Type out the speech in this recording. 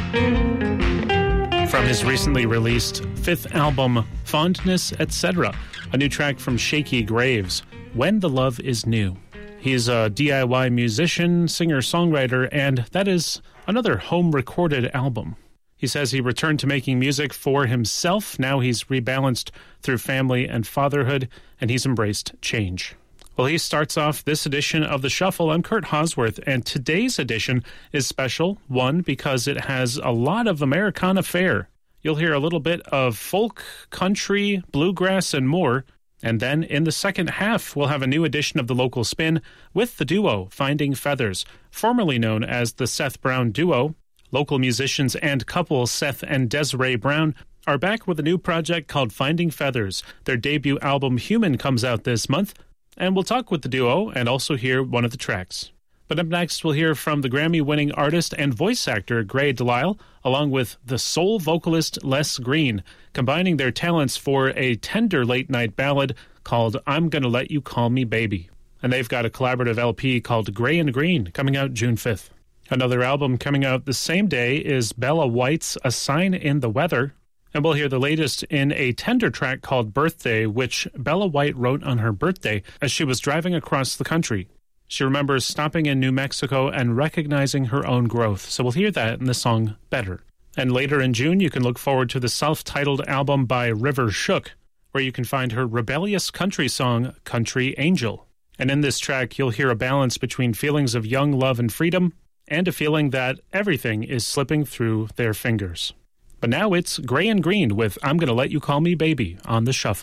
From his recently released fifth album, Fondness, Etc., a new track from Shaky Graves, When the Love Is New. He's a DIY musician, singer-songwriter, and that is another home-recorded album. He says he returned to making music for himself. Now he's rebalanced through family and fatherhood, and he's embraced change. Well, he starts off this edition of The Shuffle. I'm Kurt Hosworth, and today's edition is special. One, because it has a lot of Americana fare. You'll hear a little bit of folk, country, bluegrass, and more. And then in the second half, we'll have a new edition of The Local Spin with the duo Finding Feathers, formerly known as the Seth Brown Duo. Local musicians and couple Seth and Desiree Brown are back with a new project called Finding Feathers. Their debut album Human comes out this month, and we'll talk with the duo and also hear one of the tracks. But up next, we'll hear from the Grammy-winning artist and voice actor Gray Delisle, along with the soul vocalist Les Green, combining their talents for a tender late-night ballad called I'm Gonna Let You Call Me Baby. And they've got a collaborative LP called Gray and Green coming out June 5th. Another album coming out the same day is Bella White's A Sign in the Weather, and we'll hear the latest in a tender track called Birthday, which Bella White wrote on her birthday as she was driving across the country. She remembers stopping in New Mexico and recognizing her own growth, so we'll hear that in the song Better. And later in June, you can look forward to the self-titled album by River Shook, where you can find her rebellious country song, Country Angel. And in this track, you'll hear a balance between feelings of young love and freedom and a feeling that everything is slipping through their fingers. But now it's Gray and Green with I'm Gonna Let You Call Me Baby on The Shuffle.